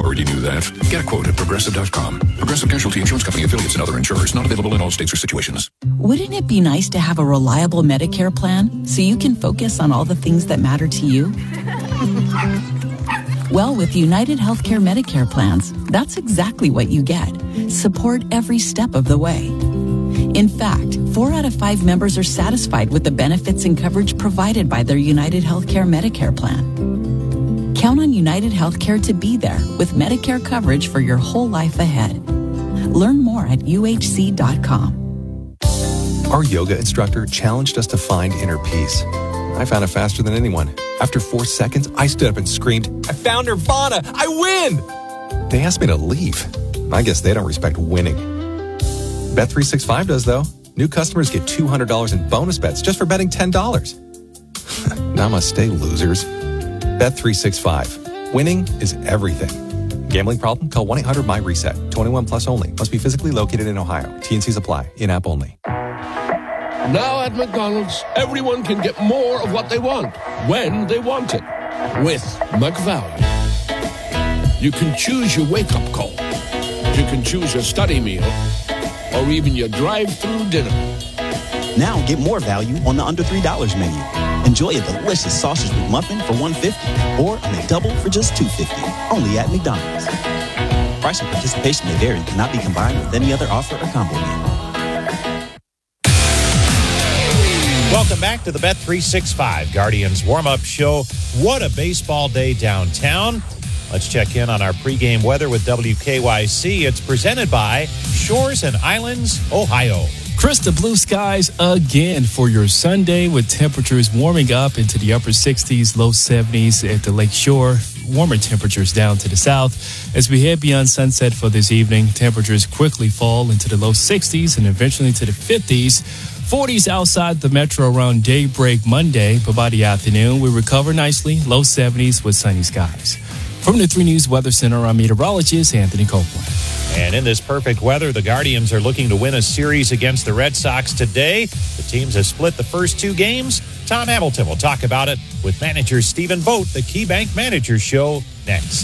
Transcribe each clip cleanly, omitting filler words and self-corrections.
already knew that. Get a quote at Progressive.com. Progressive Casualty Insurance Company, affiliates, and other insurers. Not available in all states or situations. Wouldn't it be nice to have a reliable Medicare plan so you can focus on all the things that matter to you? Well, with United Healthcare Medicare plans, that's exactly what you get. Support every step of the way. In fact, 4 out of 5 members are satisfied with the benefits and coverage provided by their United Healthcare Medicare plan. Count on United Healthcare to be there with Medicare coverage for your whole life ahead. Learn more at uhc.com. Our yoga instructor challenged us to find inner peace. I found it faster than anyone. After 4 seconds, I stood up and screamed, "I found Nirvana! I win!" They asked me to leave. I guess they don't respect winning. Bet365 does, though. New customers get $200 in bonus bets just for betting $10. Namaste, losers. Bet365. Winning is everything. Gambling problem? Call 1-800-MY-RESET. 21 plus only. Must be physically located in Ohio. T&Cs apply. In-app only. Now at McDonald's, everyone can get more of what they want, when they want it, with McValue. You can choose your wake-up call. You can choose your study meal, or even your drive-through dinner. Now get more value on the under $3 menu. Enjoy a delicious sausage McMuffin for $1.50 or a McDouble for just $2.50. Only at McDonald's. Price and participation may vary. Cannot be combined with any other offer or combo meal. Welcome back to the Bet365 Guardians warm-up show. What a baseball day downtown. Let's check in on our pregame weather with WKYC. It's presented by Shores and Islands, Ohio. Crystal blue skies again for your Sunday with temperatures warming up into the upper 60s, low 70s at the Lake Shore. Warmer temperatures down to the south. As we head beyond sunset for this evening, temperatures quickly fall into the low 60s and eventually into the 50s. 40s outside the metro around daybreak Monday, but by the afternoon, we recover nicely, low 70s with sunny skies. From the 3 News Weather Center, I'm meteorologist Anthony Copeland. And in this perfect weather, the Guardians are looking to win a series against the Red Sox today. The teams have split the first 2 games. Tom Hamilton will talk about it with manager Stephen Vogt, the KeyBank Manager Show, next.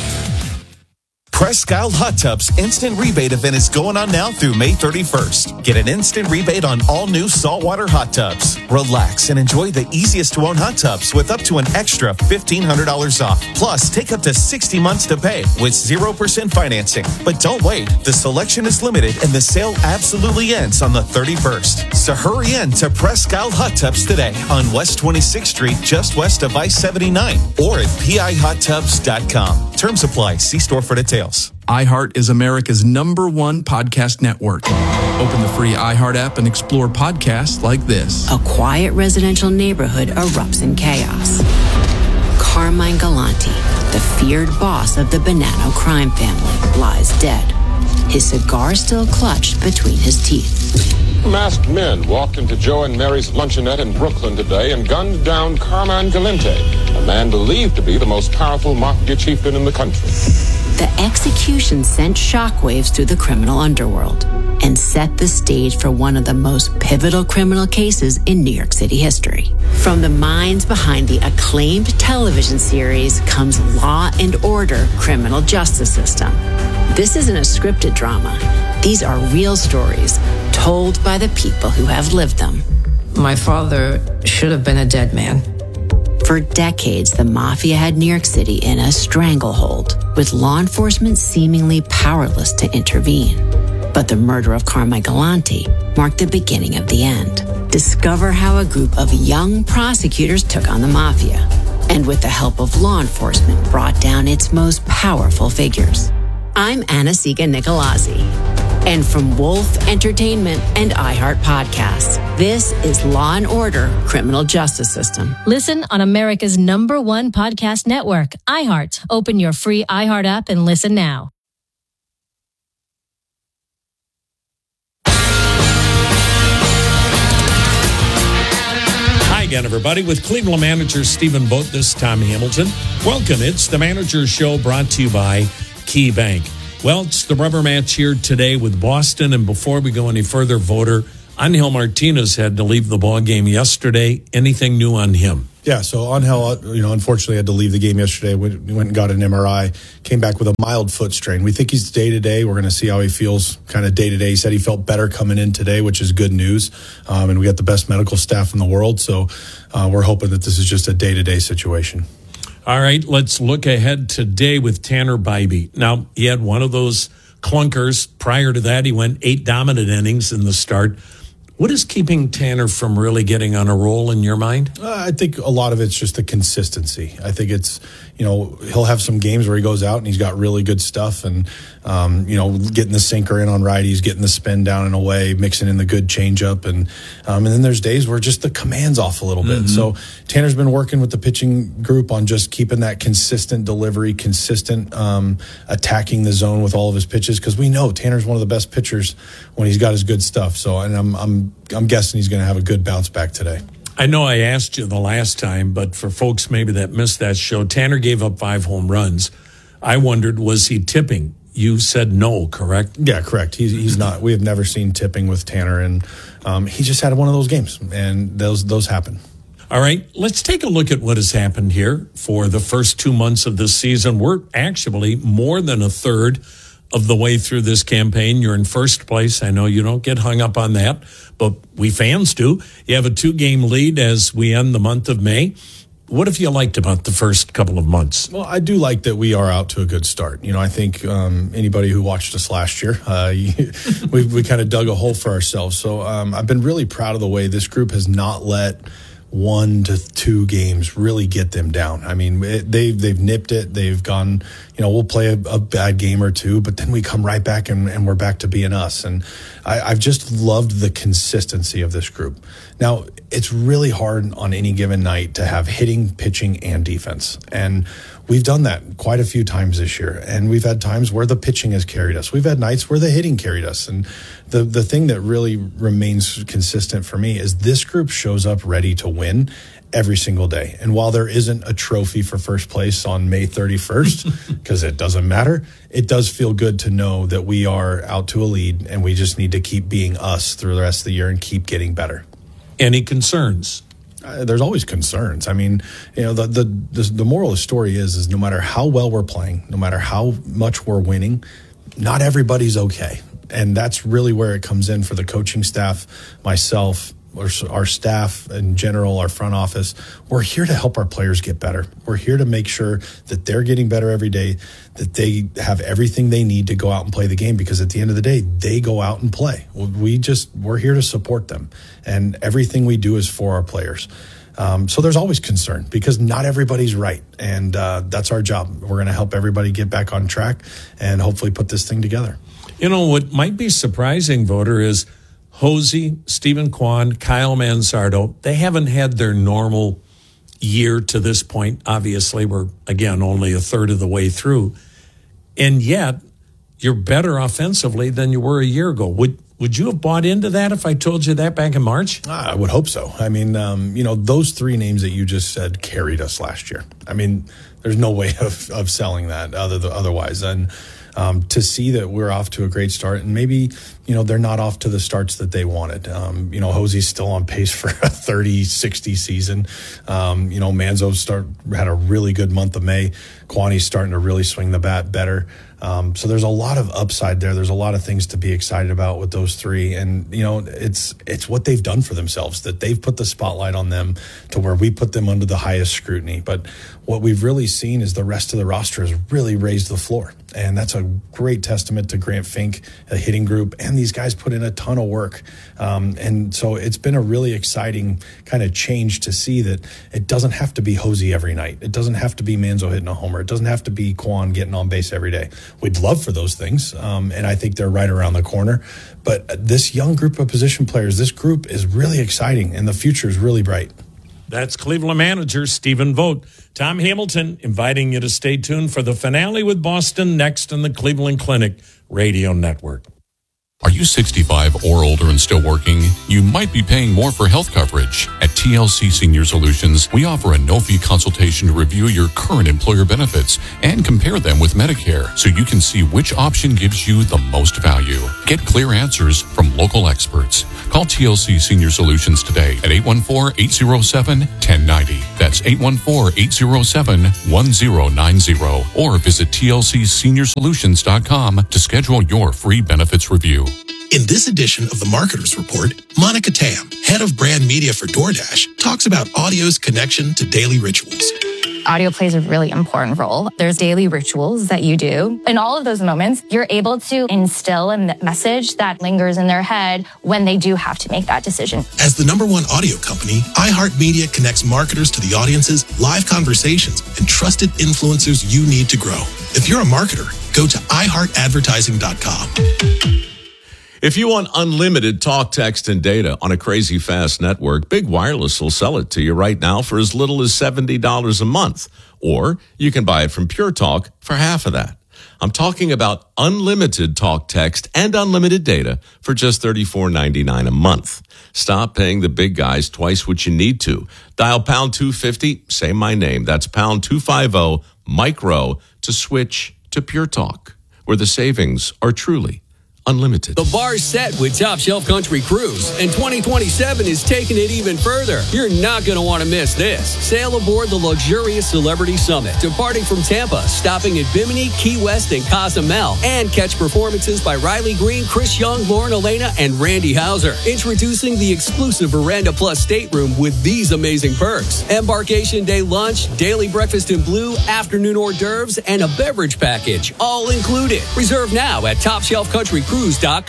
Presque Isle Hot Tubs Instant Rebate event is going on now through May 31st. Get an instant rebate on all new saltwater hot tubs. Relax and enjoy the easiest to own hot tubs with up to an extra $1,500 off. Plus, take up to 60 months to pay with 0% financing. But don't wait. The selection is limited and the sale absolutely ends on the 31st. So hurry in to Presque Isle Hot Tubs today on West 26th Street, just west of I-79, or at PIHotTubs.com. Terms apply. See store for details. iHeart is America's #1 podcast network. Open the free iHeart app and explore podcasts like this. A quiet residential neighborhood erupts in chaos. Carmine Galante, the feared boss of the Bonanno crime family, lies dead, his cigar still clutched between his teeth. Masked men walked into Joe and Mary's luncheonette in Brooklyn today and gunned down Carmine Galante, a man believed to be the most powerful mafia chieftain in the country. The execution sent shockwaves through the criminal underworld and set the stage for one of the most pivotal criminal cases in New York City history. From the minds behind the acclaimed television series comes Law and Order: Criminal Justice System. This isn't a scripted drama. These are real stories told by the people who have lived them. My father should have been a dead man. For decades, the mafia had New York City in a stranglehold, with law enforcement seemingly powerless to intervene. But the murder of Carmine Galante marked the beginning of the end. Discover how a group of young prosecutors took on the mafia, and with the help of law enforcement, brought down its most powerful figures. I'm Anna-Siga Nicolazzi. And from Wolf Entertainment and iHeart Podcasts, this is Law & Order: Criminal Justice System. Listen on America's #1 podcast network, iHeart. Open your free iHeart app and listen now. Hi again, everybody. With Cleveland manager Stephen Vogt, this is Tom Hamilton. Welcome. It's the Manager Show brought to you by KeyBank. Well, it's the rubber match here today with Boston. And before we go any further, Voter, Angel Martinez had to leave the ball game yesterday. Anything new on him? Yeah, so Angel, unfortunately had to leave the game yesterday. We went and got an MRI, came back with a mild foot strain. We think he's day-to-day. We're going to see how he feels kind of day-to-day. He said he felt better coming in today, which is good news. And we got the best medical staff in the world, so we're hoping that this is just a day-to-day situation. All right, let's look ahead today with Tanner Bybee. Now, he had one of those clunkers. Prior to that, he went 8 dominant innings in the start. What is keeping Tanner from really getting on a roll in your mind? I think a lot of it's just the consistency. I think it's, he'll have some games where he goes out and he's got really good stuff and, getting the sinker in on righties, getting the spin down and away, mixing in the good changeup. And then there's days where just the command's off a little bit. So Tanner's been working with the pitching group on just keeping that consistent delivery, consistent attacking the zone with all of his pitches, because we know Tanner's one of the best pitchers when he's got his good stuff. So, and I'm guessing he's going to have a good bounce back today. I know I asked you the last time, but for folks maybe that missed that show, Tanner gave up 5 home runs. I wondered, was he tipping? You said no, correct? Yeah, correct. He's not. We have never seen tipping with Tanner, and he just had one of those games, and those happen. All right, let's take a look at what has happened here for the first 2 months of this season. We're actually more than a third of the way through this campaign. You're in first place. I know you don't get hung up on that, but we fans do. You have a 2-game lead as we end the month of May. What have you liked about the first couple of months? Well, I do like that we are out to a good start. I think anybody who watched us last year, we kind of dug a hole for ourselves. So I've been really proud of the way this group has not let 1 to 2 games really get them down. I mean, they've nipped it. They've gone, we'll play a bad game or two, but then we come right back and we're back to being us. And I've just loved the consistency of this group. Now, it's really hard on any given night to have hitting, pitching, and defense. And we've done that quite a few times this year. And we've had times where the pitching has carried us. We've had nights where the hitting carried us. And the thing that really remains consistent for me is this group shows up ready to win every single day. And while there isn't a trophy for first place on May 31st, because it doesn't matter, it does feel good to know that we are out to a lead and we just need to keep being us through the rest of the year and keep getting better. Any concerns? There's always concerns. I mean, the moral of the story is no matter how well we're playing, no matter how much we're winning, not everybody's okay. And that's really where it comes in for the coaching staff, myself, our staff in general, our front office. We're here to help our players get better. We're here to make sure that they're getting better every day, that they have everything they need to go out and play the game, because at the end of the day, they go out and play. We're here to support them, and everything we do is for our players. So there's always concern because not everybody's right, and that's our job. We're going to help everybody get back on track and hopefully put this thing together. What might be surprising, Voter, is Hosey, Stephen Kwan, Kyle Manzardo, they haven't had their normal year to this point. Obviously, we're, again, only a third of the way through. And yet, you're better offensively than you were a year ago. Would you have bought into that if I told you that back in March? I would hope so. I mean, those 3 names that you just said carried us last year. I mean, there's no way of selling that otherwise. And to see that we're off to a great start, and maybe, they're not off to the starts that they wanted. Hosey's still on pace for a 30-60 season. Manzo had a really good month of May. Kwani's starting to really swing the bat better. So there's a lot of upside there. There's a lot of things to be excited about with those 3. And, it's what they've done for themselves, that they've put the spotlight on them to where we put them under the highest scrutiny. But what we've really seen is the rest of the roster has really raised the floor. And that's a great testament to Grant Fink, a hitting group, and these guys put in a ton of work. And so it's been a really exciting kind of change to see that it doesn't have to be Hosey every night. It doesn't have to be Manzo hitting a homer. It doesn't have to be Kwan getting on base every day. We'd love for those things, and I think they're right around the corner. But this young group of position players, this group is really exciting, and the future is really bright. That's Cleveland manager Stephen Vogt. Tom Hamilton inviting you to stay tuned for the finale with Boston next on the Cleveland Clinic Radio Network. Are you 65 or older and still working? You might be paying more for health coverage. At TLC Senior Solutions, we offer a no-fee consultation to review your current employer benefits and compare them with Medicare so you can see which option gives you the most value. Get clear answers from local experts. Call TLC Senior Solutions today at 814-807-1090. That's 814-807-1090. Or visit tlcseniorsolutions.com to schedule your free benefits review. In this edition of the Marketers Report, Monica Tam, head of brand media for DoorDash, talks about audio's connection to daily rituals. Audio plays a really important role. There's daily rituals that you do. In all of those moments, you're able to instill a message that lingers in their head when they do have to make that decision. As the #1 audio company, iHeartMedia connects marketers to the audiences, live conversations, and trusted influencers you need to grow. If you're a marketer, go to iHeartAdvertising.com. If you want unlimited talk, text, and data on a crazy fast network, Big Wireless will sell it to you right now for as little as $70 a month. Or you can buy it from Pure Talk for half of that. I'm talking about unlimited talk, text, and unlimited data for just $34.99 a month. Stop paying the big guys twice what you need to. Dial pound 250, say my name. That's pound 250 micro to switch to Pure Talk, where the savings are truly unlimited. The bar's set with Top Shelf Country Cruise, and 2027 is taking it even further. You're not going to want to miss this. Sail aboard the luxurious Celebrity Summit, departing from Tampa, stopping at Bimini, Key West, and Cozumel, and catch performances by Riley Green, Chris Young, Lauren Elena, and Randy Hauser. Introducing the exclusive Veranda Plus stateroom with these amazing perks: embarkation day lunch, daily breakfast in blue, afternoon hors d'oeuvres, and a beverage package, all included. Reserve now at TopShelfCountryCruise.com.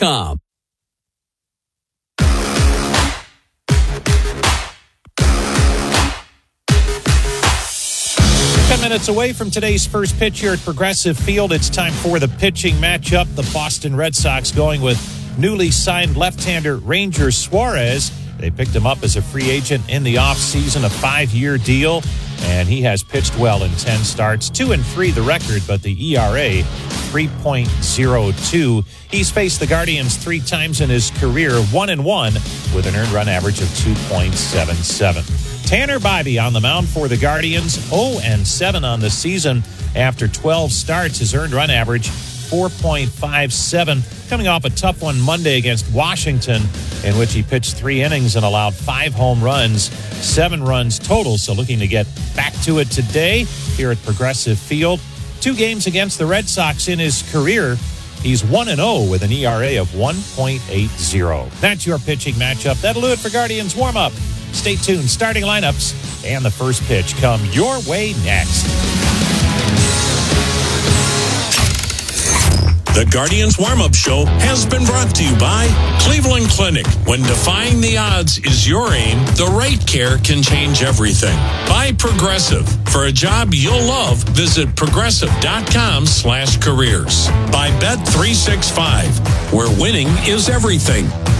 10 minutes away from today's first pitch here at Progressive Field. It's time for the pitching matchup. The Boston Red Sox going with newly signed left-hander Ranger Suarez. They picked him up as a free agent in the offseason, a 5-year deal, and he has pitched well in 10 starts. 2-3 the record, but the ERA 3.02. He's faced the Guardians 3 times in his career, 1-1 with an earned run average of 2.77. Tanner Bibee on the mound for the Guardians, 0-7 on the season after 12 starts. His earned run average 4.57, coming off a tough one Monday against Washington, in which he pitched 3 innings and allowed 5 home runs, 7 runs total. So looking to get back to it today here at Progressive Field. 2 games against the Red Sox in his career. He's 1-0 with an ERA of 1.80. That's your pitching matchup. That'll do it for Guardians warm-up. Stay tuned. Starting lineups and the first pitch come your way next. The Guardians Warm-Up Show has been brought to you by Cleveland Clinic. When defying the odds is your aim, the right care can change everything. By Progressive. For a job you'll love, visit progressive.com/careers. By Bet365, where winning is everything.